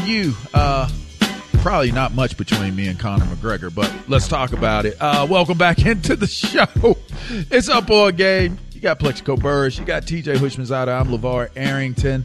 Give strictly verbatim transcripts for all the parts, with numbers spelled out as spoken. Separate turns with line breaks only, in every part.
you? Uh, probably not much between me and Conor McGregor, but let's talk about it. Uh, welcome back into the show. It's Up All Game. You got Plexico Burris. You got T J Hushmanzada. I'm LeVar Arrington.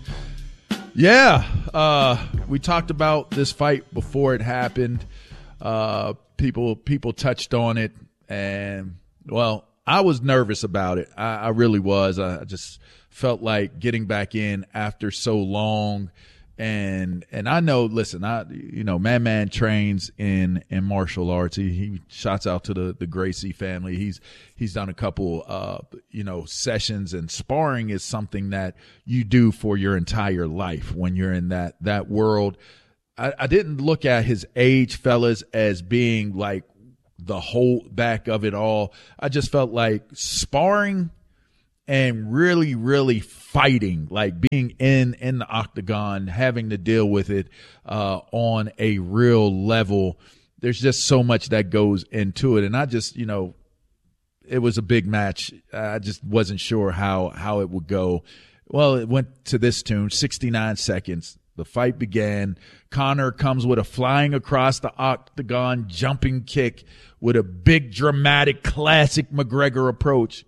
Yeah, uh, we talked about this fight before it happened. Uh, people people touched on it, and, well, I was nervous about it. I, I really was. I just felt like getting back in after so long. And and I know, listen, I you know, Man Man trains in, in martial arts. He, he shouts out to the, the Gracie family. He's he's done a couple uh you know sessions, and sparring is something that you do for your entire life when you're in that that world. I, I didn't look at his age, fellas, as being like the whole back of it all. I just felt like sparring and really, really fighting, like being in, in the octagon, having to deal with it uh, on a real level. There's just so much that goes into it. And I just, you know, it was a big match. I just wasn't sure how, how it would go. Well, it went to this tune, sixty-nine seconds. The fight began. Conor comes with a flying across the octagon jumping kick with a big, dramatic, classic McGregor approach.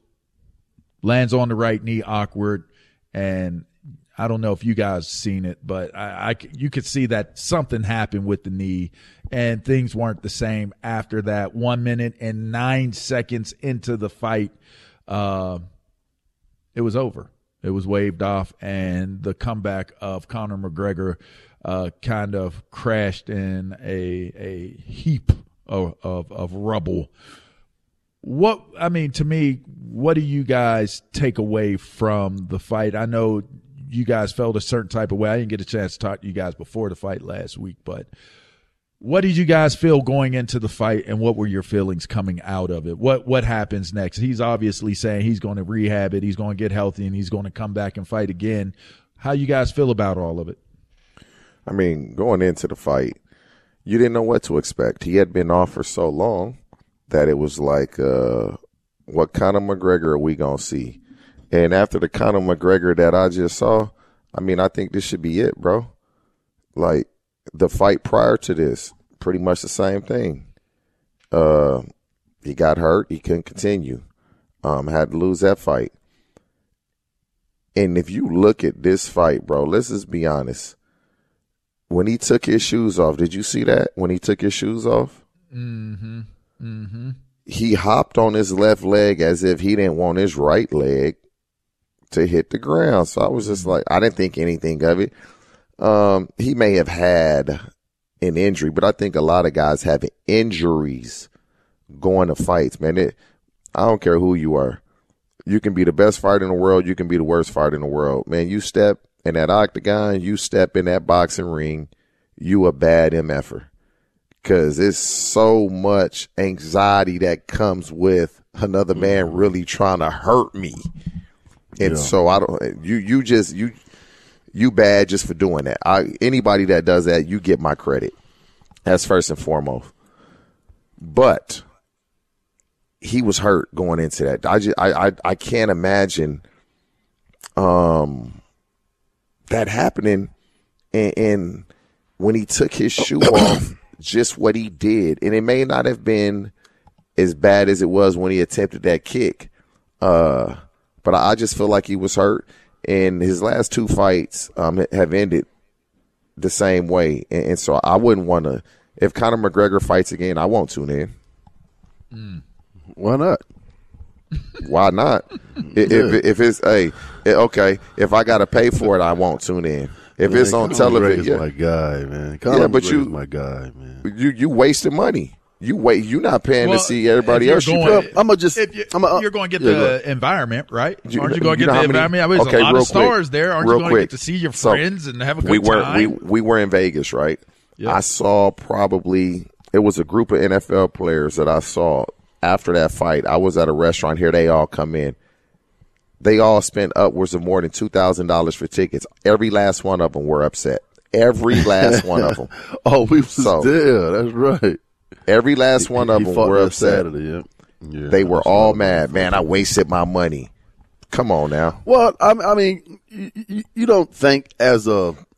Lands on the right knee, awkward, and I don't know if you guys seen it, but I, I, you could see that something happened with the knee, and things weren't the same after that. One minute and nine seconds into the fight, uh, it was over. It was waved off, and the comeback of Conor McGregor uh, kind of crashed in a a heap of of, of rubble. What, I mean, to me, what do you guys take away from the fight? I know you guys felt a certain type of way. I didn't get a chance to talk to you guys before the fight last week, but what did you guys feel going into the fight, and what were your feelings coming out of it? What what happens next? He's obviously saying he's going to rehab it, he's going to get healthy, and he's going to come back and fight again. How you guys feel about all of it?
I mean, going into the fight, you didn't know what to expect. He had been off for so long that it was like, uh, what Conor McGregor are we going to see? And after the Conor McGregor that I just saw, I mean, I think this should be it, bro. Like, the fight prior to this, pretty much the same thing. Uh, he got hurt. He couldn't continue. Um, had to lose that fight. And if you look at this fight, bro, let's just be honest. When he took his shoes off, did you see that? When he took his shoes off?
Mm-hmm. Mm-hmm.
He hopped on his left leg as if he didn't want his right leg to hit the ground. So I was just like, I didn't think anything of it. Um, he may have had an injury, but I think a lot of guys have injuries going to fights, man. It, I don't care who you are. You can be the best fighter in the world. You can be the worst fighter in the world. Man, you step in that octagon, you step in that boxing ring, you a bad M F-er. Because it's so much anxiety that comes with another man really trying to hurt me. And yeah. so I don't, you, you just, you, you bad just for doing that. I, anybody that does that, you get my credit. That's first and foremost. But he was hurt going into that. I just, I, I, I can't imagine, um, that happening. And, and when he took his shoe off, just what he did, and it may not have been as bad as it was when he attempted that kick, uh, but I just feel like he was hurt, and his last two fights um, have ended the same way, and, and so I wouldn't want to. If Conor McGregor fights again, I won't tune in.
Mm. Why not?
Why not? if, if if it's hey, okay, if I got to pay for it, I won't tune in. If man, it's on
Conor
television,
yeah. my guy, man. Conor
yeah, but you,
my guy, man.
You you wasted money. You wait. You're not paying well, to see everybody else.
Going,
you
well, I'm gonna just.
You,
I'm a,
you're going to get
yeah,
the
go.
environment, right?
You,
Aren't you going to
you
get the
many,
environment? I mean, there's
okay,
a lot of stars
quick,
there. Aren't
you
going
quick.
to get to see your
so
friends and have a good
we were,
time?
We we were in Vegas, right? Yep. I saw probably it was a group of N F L players that I saw after that fight. I was at a restaurant here. They all come in. They all spent upwards of more than two thousand dollars for tickets. Every last one of them were upset. Every last one of them.
oh, we was
so,
there. That's right.
Every last one of
he,
them
he
were upset.
Saturday, yeah. Yeah,
they were all mad. Man, I wasted my money. Come on now.
Well, I, I mean, you, you, you don't think as a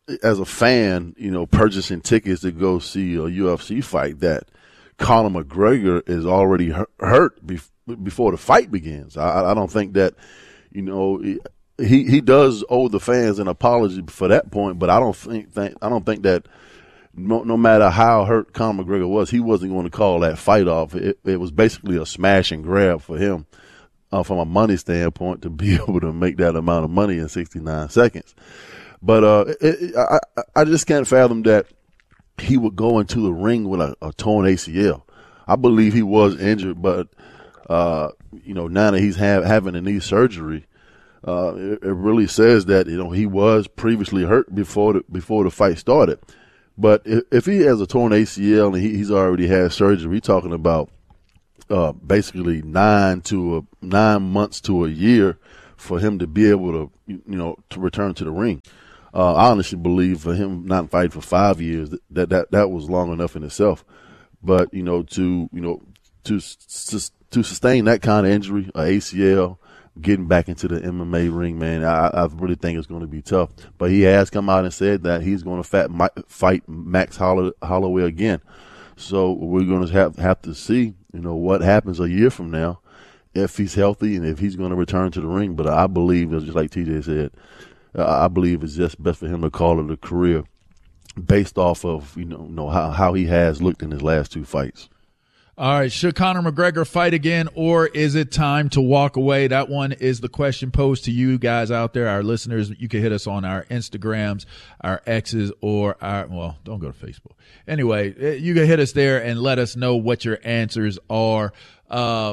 as a fan, you know, purchasing tickets to go see a U F C fight, that Conor McGregor is already hurt before the fight begins. I, I don't think that, you know, he he does owe the fans an apology for that point, but I don't think, think I don't think that no, no matter how hurt Conor McGregor was, he wasn't going to call that fight off. It, it was basically a smash and grab for him uh, from a money standpoint to be able to make that amount of money in sixty-nine seconds. But uh, it, it, I, I just can't fathom that he would go into the ring with a, a torn A C L. I believe he was injured, but uh, you know, now that he's have, having a knee surgery, uh, it, it really says that, you know, he was previously hurt before the, before the fight started. But if, if he has a torn A C L and he, he's already had surgery, we're talking about uh, basically nine to a, nine months to a year for him to be able to, you know, to return to the ring. Uh, I honestly believe for him not fighting for five years, that, that that was long enough in itself. But, you know, to, you know, to, to, to sustain that kind of injury, a A C L, getting back into the M M A ring, man, I, I really think it's going to be tough. But he has come out and said that he's going to fat, fight Max Holloway again. So we're going to have, have to see, you know, what happens a year from now, if he's healthy and if he's going to return to the ring. But I believe, just like T J said, Uh, I believe it's just best for him to call it a career based off of, you know, know how, how he has looked in his last two fights.
All right, should Conor McGregor fight again, or is it time to walk away? That one is the question posed to you guys out there, our listeners. You can hit us on our Instagrams, our X's, or our, well, don't go to Facebook. Anyway, you can hit us there and let us know what your answers are. Uh,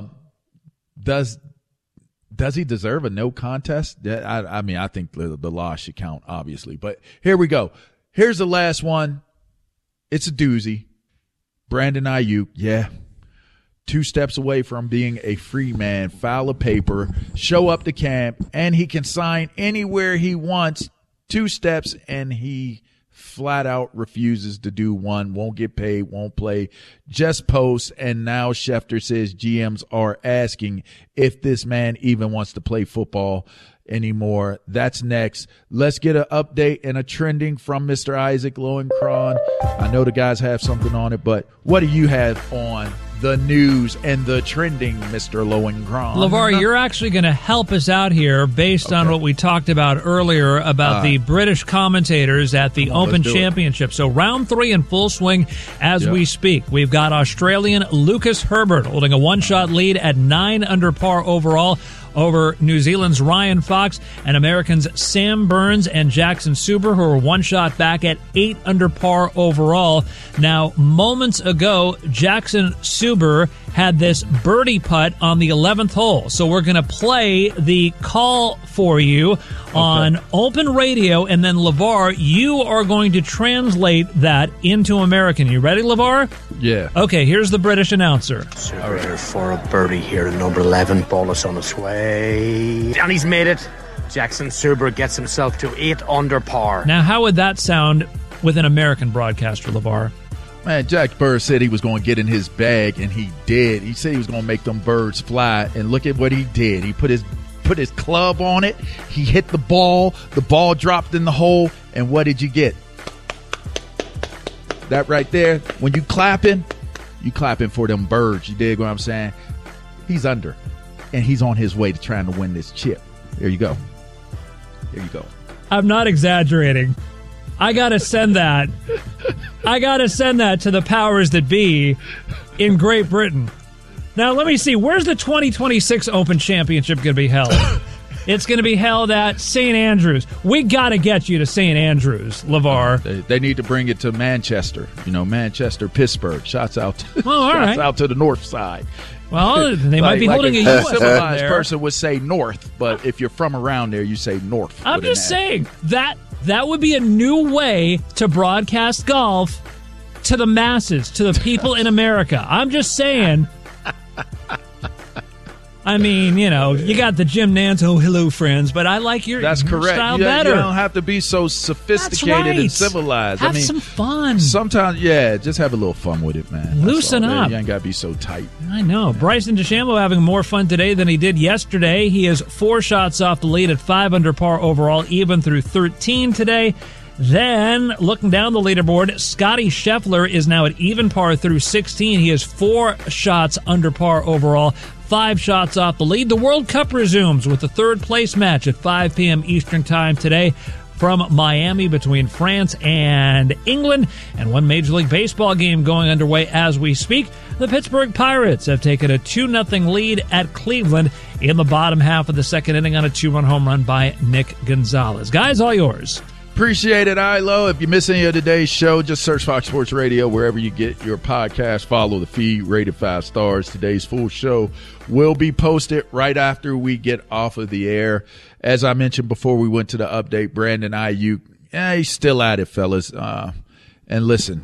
does Does he deserve a no contest? I, I mean, I think the, the loss should count, obviously. But here we go. Here's the last one. It's a doozy. Brandon Ayuk, yeah. Two steps away from being a free man, file a paper, show up to camp, and he can sign anywhere he wants. Two steps, and he flat out refuses to do one, won't get paid, won't play, just posts. And now Schefter says G Ms are asking if this man even wants to play football anymore. That's next. Let's get an update and a trending from Mister Isaac Lowenkron. I know the guys have something on it, but what do you have on the news and the trending, Mister Lowenkron?
LeVar, you're actually going to help us out here based okay. on what we talked about earlier about uh, the British commentators at the on, Open Championship. It. So round three in full swing as yep. we speak. We've got Australian Lucas Herbert holding a one-shot lead at nine under par overall over New Zealand's Ryan Fox, and Americans Sam Burns and Jackson Suber, who are one shot back at eight under par overall. Now, moments ago, Jackson Suber had this birdie putt on the eleventh hole. So we're going to play the call for you okay. on Open Radio, and then, LeVar, you are going to translate that into American. You ready, LeVar?
Yeah.
Okay, here's the British announcer.
Suber here for a birdie here at number eleven. Ball is on its way. And he's made it. Jackson Suber gets himself to eight under par.
Now, how would that sound with an American broadcaster, LeVar?
Man, Jack Bird said he was going to get in his bag, and he did. He said he was going to make them birds fly, and look at what he did. He put his put his club on it. He hit the ball. The ball dropped in the hole, and what did you get? That right there, when you clapping, you clapping for them birds. You dig what I'm saying? He's under, and he's on his way to trying to win this chip. There you go. There you go.
I'm not exaggerating. I got to send that. I got to send that to the powers that be in Great Britain. Now, let me see. Where's the twenty twenty-six Open Championship going to be held? It's going to be held at Saint Andrews. We got to get you to Saint Andrews, LeVar.
They, they need to bring it to Manchester. You know, Manchester, Pittsburgh. Shouts out to,
oh, all
shouts
right.
out to the north side.
Well, they
like,
might be
like
holding a,
a
U S
civilized
there.
person would say north, but if you're from around there, you say north.
I'm just saying that that would be a new way to broadcast golf to the masses, to the people in America. I'm just saying. I mean, you know, you got the Jim Nantz, oh, hello, friends, but I like your,
That's
your
correct.
style
you,
better.
You don't have to be so sophisticated
right.
and civilized.
Have
I mean,
some fun.
Sometimes, yeah, just have a little fun with it, man.
Loosen up.
You ain't got to be so tight.
I know. Yeah. Bryson DeChambeau having more fun today than he did yesterday. He is four shots off the lead at five under par overall, even through thirteen today. Then, looking down the leaderboard, Scotty Scheffler is now at even par through sixteen. He is four shots under par overall, five shots off the lead. The World Cup resumes with the third place match at five p.m. Eastern Time today from Miami between France and England, and one Major League Baseball game going underway as we speak. The Pittsburgh Pirates have taken a two nothing lead at Cleveland in the bottom half of the second inning on a two-run home run by Nick Gonzalez. Guys, all yours.
Appreciate it, Ilo. If you miss any of today's show, just search Fox Sports Radio wherever you get your podcast. Follow the feed, rate it five stars. Today's full show will be posted right after we get off of the air. As I mentioned before we went to the update, Brandon Aiyuk, yeah, he's still at it, fellas. Uh, and listen,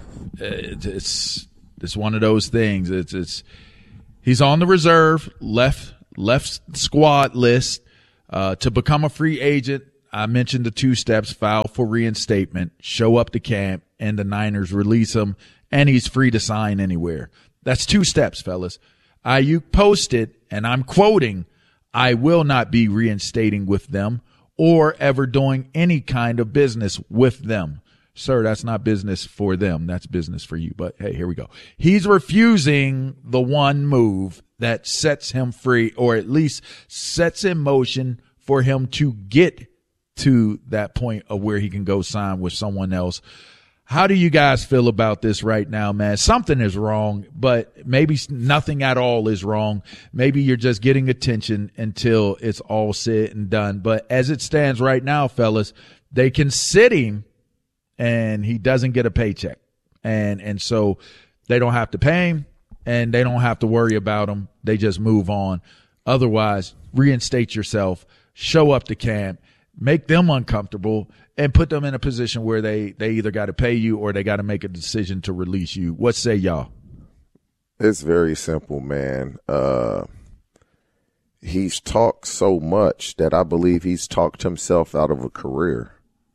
it's it's one of those things. It's it's he's on the reserve left left squad list uh, to become a free agent. I mentioned the two steps: file for reinstatement, show up to camp, and the Niners release him, and he's free to sign anywhere. That's two steps, fellas. Aiyuk posted, and I'm quoting, "I will not be reinstating with them or ever doing any kind of business with them." Sir, that's not business for them. That's business for you. But hey, here we go. He's refusing the one move that sets him free, or at least sets in motion for him to get to that point of where he can go sign with someone else. How do you guys feel about this right now, man? Something is wrong, but maybe nothing at all is wrong. Maybe you're just getting attention until it's all said and done. But as it stands right now, fellas, they can sit him and he doesn't get a paycheck. And, and so they don't have to pay him and they don't have to worry about him. They just move on. Otherwise, reinstate yourself, show up to camp, make them uncomfortable, and put them in a position where they, they either got to pay you or they got to make a decision to release you. What say y'all?
It's very simple, man. Uh, he's talked so much that I believe he's talked himself out of a career.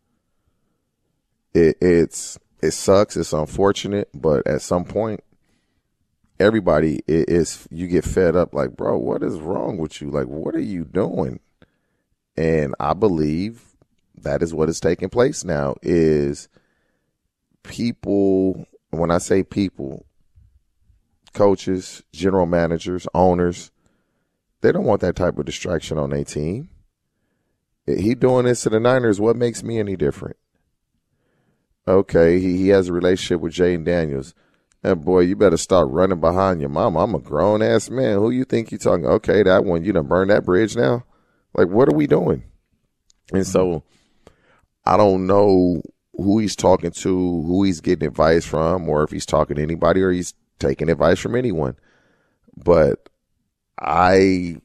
It, it's it sucks. It's unfortunate, but at some point, everybody it is you get fed up. Like, bro, what is wrong with you? Like, what are you doing? And I believe that is what is taking place now is people, when I say people, coaches, general managers, owners, they don't want that type of distraction on their team. He doing this to the Niners, what makes me any different? Okay, he, he has a relationship with Jaden Daniels. And boy, you better start running behind your mama. I'm a grown-ass man. Who you think you talking? Okay, that one, you done burned that bridge now? Like, what are we doing? And so I don't know who he's talking to, who he's getting advice from, or if he's talking to anybody or he's taking advice from anyone. But I,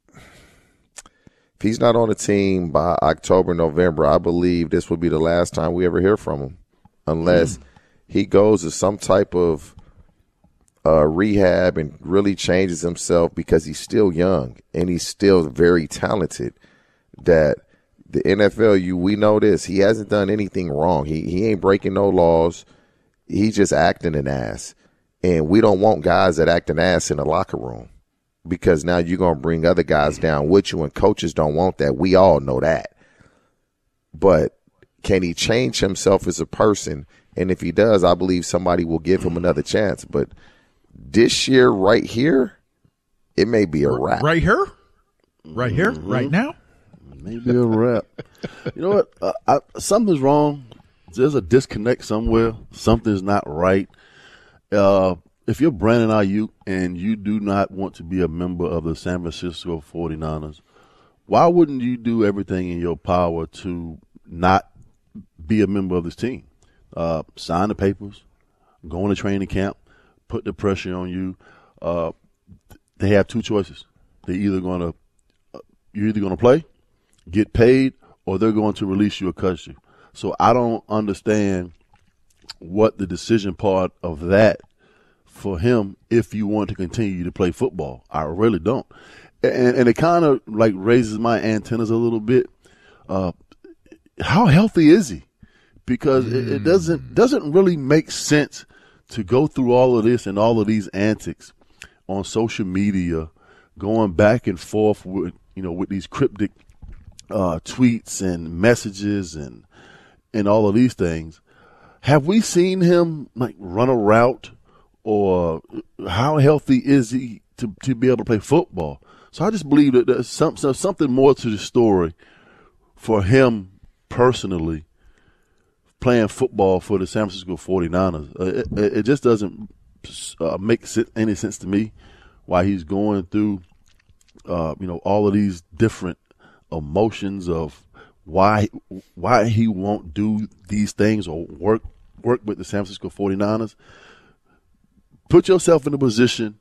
if he's not on the team by October, November, I believe this will be the last time we ever hear from him, unless mm. he goes to some type of uh, rehab and really changes himself, because he's still young and he's still very talented. That the N F L, you we know this, he hasn't done anything wrong. He he ain't breaking no laws. He's just acting an ass. And we don't want guys that act an ass in the locker room, because now you're going to bring other guys down with you, and coaches don't want that. We all know that. But can he change himself as a person? And if he does, I believe somebody will give him another chance. But this year right here, it may be a wrap.
Right here? Right here? Mm-hmm. Right now?
Maybe a wrap. You know what? Uh, I, something's wrong. There's a disconnect somewhere. Something's not right. Uh, if you're Brandon Aiyuk and you do not want to be a member of the San Francisco forty-niners, why wouldn't you do everything in your power to not be a member of this team? Uh, sign the papers, go into training camp, put the pressure on you. Uh, they have two choices. They're either going to uh, you're either going to play, get paid, or they're going to release you or cut you. So I don't understand what the decision part of that for him if you want to continue to play football. I really don't. And, and it kind of like raises my antennas a little bit. Uh, how healthy is he? Because mm. it, it doesn't doesn't really make sense to go through all of this and all of these antics on social media, going back and forth with, you know, with these cryptic uh, tweets and messages, and and all of these things, have we seen him like run a route, or how healthy is he to, to be able to play football? So I just believe that there's some, something more to the story for him personally playing football for the San Francisco forty-niners. Uh, it, it just doesn't uh, make any sense to me why he's going through, uh, you know, all of these different emotions of why why he won't do these things or work work with the San Francisco forty-niners. Put yourself in a position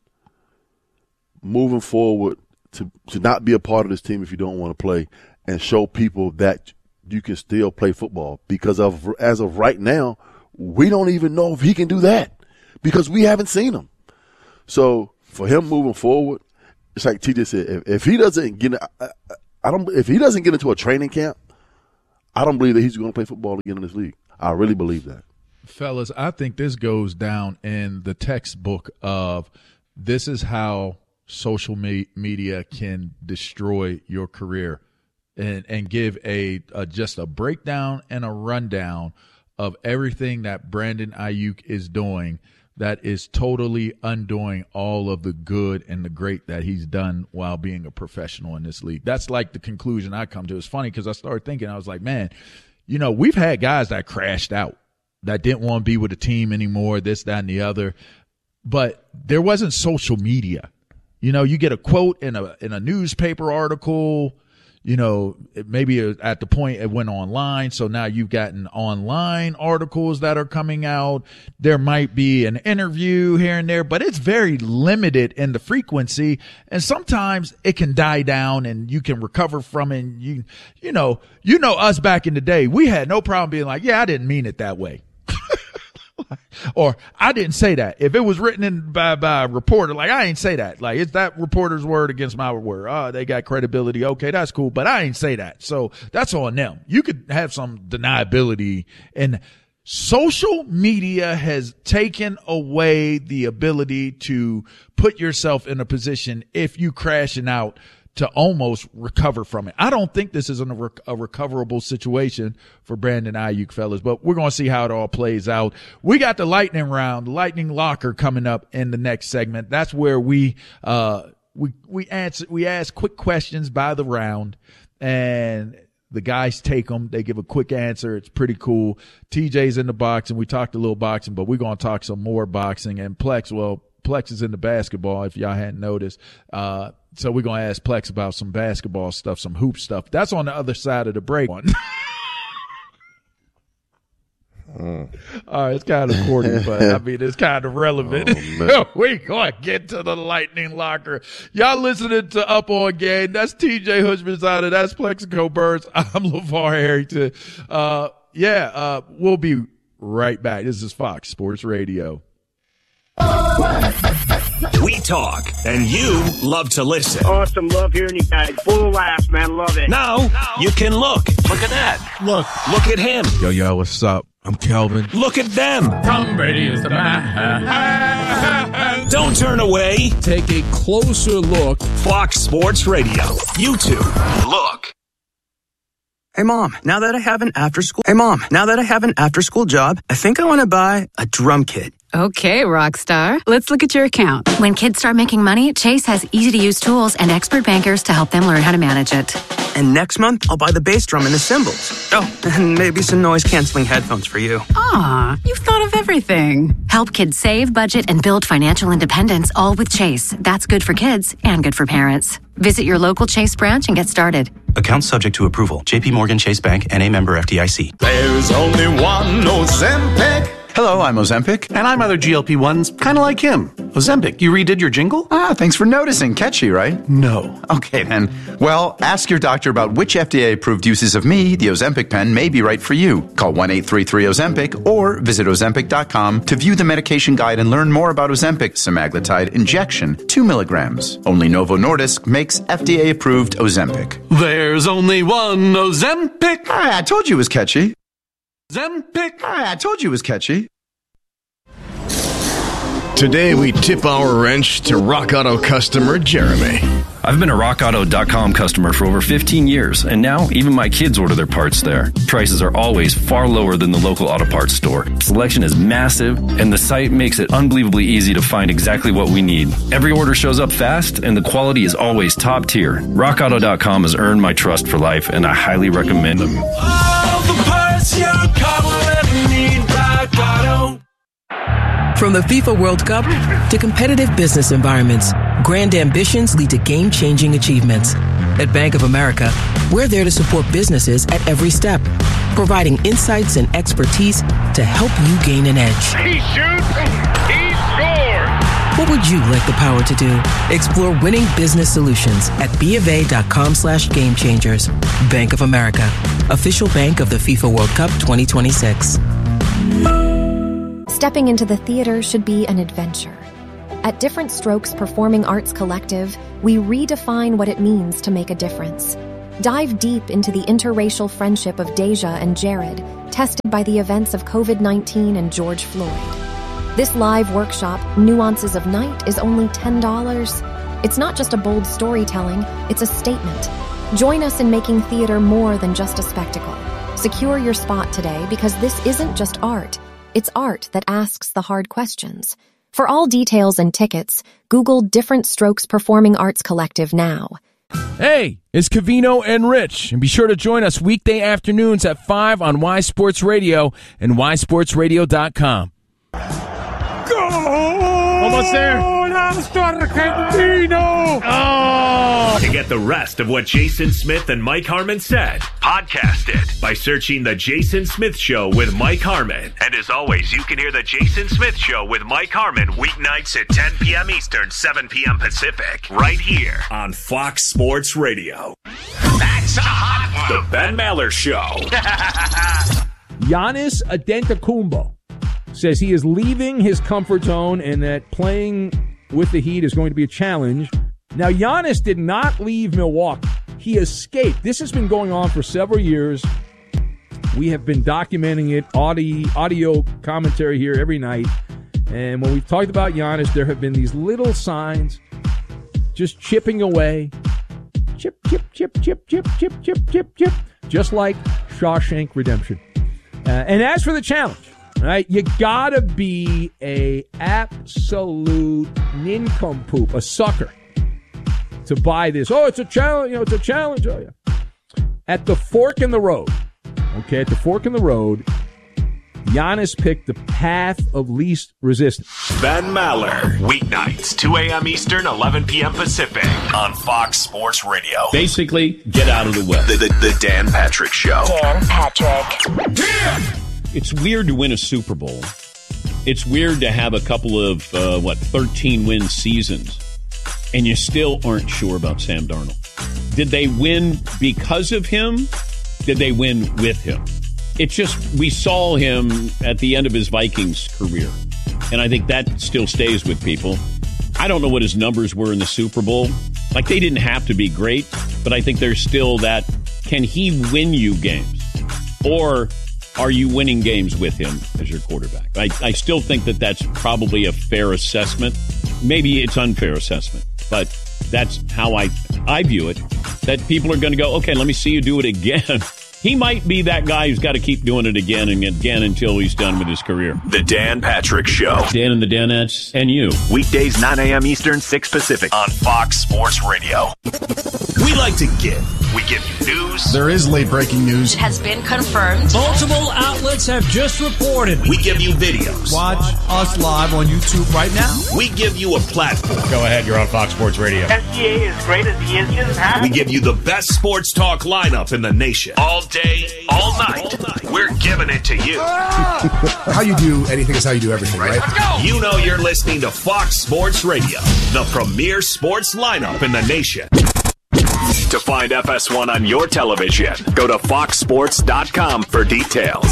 moving forward to, to not be a part of this team if you don't want to play, and show people that you can still play football, because of as of right now, we don't even know if he can do that because we haven't seen him. So for him moving forward, it's like T J said, if, if he doesn't get, I, I don't, if he doesn't get into a training camp, I don't believe that he's going to play football again in this league. I really believe that.
Fellas, I think this goes down in the textbook of this is how social me- media can destroy your career. And, and give a, a just a breakdown and a rundown of everything that Brandon Aiyuk is doing that is totally undoing all of the good and the great that he's done while being a professional in this league. That's like the conclusion I come to. It's funny because I started thinking, I was like, man, you know, we've had guys that crashed out, that didn't want to be with the team anymore, this, that, and the other. But there wasn't social media. You know, you get a quote in a in a newspaper article. You know, maybe at the point it went online. So now you've gotten online articles that are coming out. There might be an interview here and there, but it's very limited in the frequency. And sometimes it can die down and you can recover from it. And you, you know, you know, us back in the day, we had no problem being like, yeah, I didn't mean it that way. Or I didn't say that. If it was written in by, by a reporter, like I ain't say that. Like it's that reporter's word against my word. Oh, they got credibility. Okay, that's cool. But I ain't say that. So that's on them. You could have some deniability. And social media has taken away the ability to put yourself in a position if you crashing out to almost recover from it. I don't think this is a, rec- a recoverable situation for Brandon Aiyuk, fellas, but we're going to see how it all plays out. We got the lightning round, the lightning locker coming up in the next segment. That's where we, uh, we, we answer, we ask quick questions by the round, and the guys take them. They give a quick answer. It's pretty cool. T J's in the boxing. We talked a little boxing, but we're going to talk some more boxing. And Plex, well, Plex is in the basketball, if y'all hadn't noticed. Uh, So we're going to ask Plex about some basketball stuff, some hoop stuff. That's on the other side of the break. One. mm. All right, it's kind of corny, but I mean, it's kind of relevant. Oh, we're going to get to the lightning locker. Y'all listening to Up On Game. That's T J Hutchinson. That's Plexico Burns. I'm LeVar Harrington. Uh, yeah, uh, we'll be right back. This is Fox Sports Radio.
We talk, and you love to listen.
Awesome. Love hearing you guys. Full laughs, man. Love it.
Now, now you can look. Look at that. Look. Look at him.
Yo, yo, what's up? I'm Kelvin.
Look at them.
Tom Brady is the man.
Don't turn away.
Take a closer look.
Fox Sports Radio. YouTube. Look.
Hey, Mom, now that I have an after-school... Hey, Mom, now that I have an after-school job, I think I want to buy a drum kit.
Okay, Rockstar. Let's look at your account.
When kids start making money, Chase has easy-to-use tools and expert bankers to help them learn how to manage it.
And next month, I'll buy the bass drum and the cymbals. Oh, and maybe some noise-canceling headphones for you.
Aw, you've thought of everything.
Help kids save, budget, and build financial independence, all with Chase. That's good for kids and good for parents. Visit your local Chase branch and get started.
Account subject to approval. J P Morgan Chase Bank, N A member F D I C.
There's only one Ozempic.
Hello, I'm Ozempic.
And I'm other G L P ones, kind of like him. Ozempic, you redid your jingle?
Ah, thanks for noticing. Catchy, right?
No.
Okay, then. Well, ask your doctor about which F D A-approved uses of me, the Ozempic pen, may be right for you. Call one eight three three Ozempic or visit Ozempic dot com to view the medication guide and learn more about Ozempic semaglutide injection, two milligrams. Only Novo Nordisk makes F D A-approved Ozempic.
There's only one Ozempic.
Ah, I told you it was catchy.
Ozempic.
Ah, I told you it was catchy.
Today we tip our wrench to Rock Auto customer Jeremy. I've been a rock auto dot com customer for over fifteen years, and now even my kids order their parts there. Prices are always far lower than the local auto parts store. Selection is massive, and the site makes it unbelievably easy to find exactly what we need. Every order shows up fast, and the quality is always top tier. rock auto dot com has earned my trust for life, and I highly recommend them.
All the parts your car will ever need, Rock Auto.
From the FIFA World Cup to competitive business environments, grand ambitions lead to game-changing achievements. At Bank of America, we're there to support businesses at every step, providing insights and expertise to help you gain an edge.
He shoots, he scores.
What would you like the power to do? Explore winning business solutions at BofA.com slash game changers. Bank of America, official bank of the FIFA World Cup twenty twenty-six.
Stepping into the theater should be an adventure. At Different Strokes Performing Arts Collective, we redefine what it means to make a difference. Dive deep into the interracial friendship of Deja and Jared, tested by the events of covid nineteen and George Floyd. This live workshop, Nuances of Night, is only ten dollars. It's not just a bold storytelling, it's a statement. Join us in making theater more than just a spectacle. Secure your spot today because this isn't just art. It's art that asks the hard questions. For all details and tickets, Google Different Strokes Performing Arts Collective now.
Hey, it's Covino and Rich, and be sure to join us weekday afternoons at five on Y Sports Radio and y sports radio dot com.
Almost there. Oh.
To get the rest of what Jason Smith and Mike Harmon said, podcast it by searching The Jason Smith Show with Mike Harmon. And as always, you can hear The Jason Smith Show with Mike Harmon weeknights at ten p.m. Eastern, seven p.m. Pacific, right here on Fox Sports Radio. That's a hot one. The Ben Maller Show.
Giannis Antetokounmpo says he is leaving his comfort zone and that playing with the Heat is going to be a challenge. Now, Giannis did not leave Milwaukee. He escaped. This has been going on for several years. We have been documenting it, audio, audio commentary here every night. And when we've talked about Giannis, there have been these little signs just chipping away. Chip, chip, chip, chip, chip, chip, chip, chip, chip. Just like Shawshank Redemption. Uh, and as for the challenge, right, you gotta be a absolute nincompoop, a sucker, to buy this. Oh, it's a challenge. You know, it's a challenge. Oh, yeah. At the fork in the road, okay, at the fork in the road, Giannis picked the path of least resistance.
Ben Maller, weeknights, two a.m. Eastern, eleven p.m. Pacific, on Fox Sports Radio.
Basically, get out of the way.
The, the, the Dan Patrick Show.
Dan Patrick.
Yeah! It's weird to win a Super Bowl. It's weird to have a couple of, uh, what, thirteen-win seasons, and you still aren't sure about Sam Darnold. Did they win because of him? Did they win with him? It's just, we saw him at the end of his Vikings career, and I think that still stays with people. I don't know what his numbers were in the Super Bowl. Like, they didn't have to be great, but I think there's still that, can he win you games? Or are you winning games with him as your quarterback? I, I still think that that's probably a fair assessment. Maybe it's unfair assessment, but that's how I, I view it, that people are going to go, okay, let me see you do it again. He might be that guy who's got to keep doing it again and again until he's done with his career.
The Dan Patrick Show.
Dan and the Danettes and you.
Weekdays, nine a.m. Eastern, six Pacific, on Fox Sports Radio. We like to give. We give you news.
There is late breaking news.
It has been confirmed.
Multiple outlets have just reported.
We give you videos.
Watch us live on YouTube right now.
We give you a platform.
Go ahead, you're on Fox Sports Radio.
S G A is great as the engine, huh?
We give you the best sports talk lineup in the nation. All day, all night. All night. We're giving it to you.
How you do anything is how you do everything, right?
Let's go. You know you're listening to Fox Sports Radio, the premier sports lineup in the nation. To find F S one on your television, go to fox sports dot com for details.